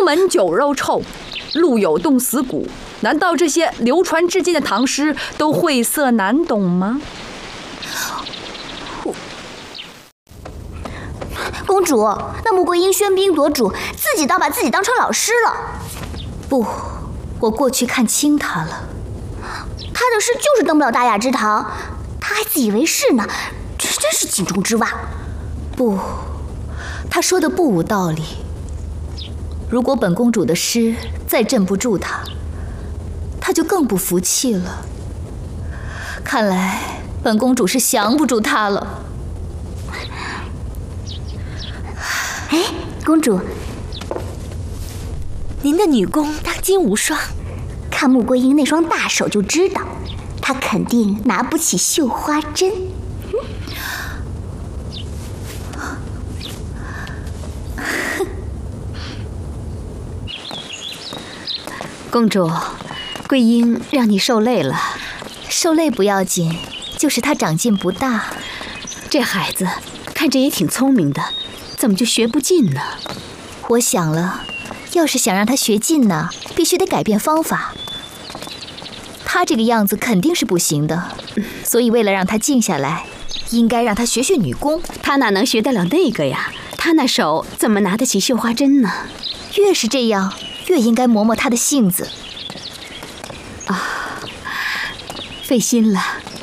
门酒肉臭，路有冻死骨。难道这些流传至今的唐诗都晦涩难懂吗？ 公主，那穆桂英喧宾夺主，自己倒把自己当成老师了。 不，我过去看清他了。 他的诗就是登不了大雅之堂，他还自以为是呢，这真是井中之蛙。 不，他说的不无道理。如果本公主的诗再镇不住他，他就更不服气了。看来本公主是降不住他了。 哎，公主， 您的女工当今无双， 看穆桂英那双大手就知道，她肯定拿不起绣花针。 公主，桂英让你受累了。 受累不要紧，就是她长进不大。 这孩子看着也挺聪明的，怎么就学不进呢？ 我想了，要是想让她学进呢，必须得改变方法。她这个样子肯定是不行的，所以为了让她静下来，应该让她学学女工。 她哪能学得了那个呀？她那手怎么拿得起绣花针呢？ 越是这样，越应该磨磨她的性子。 啊，费心了。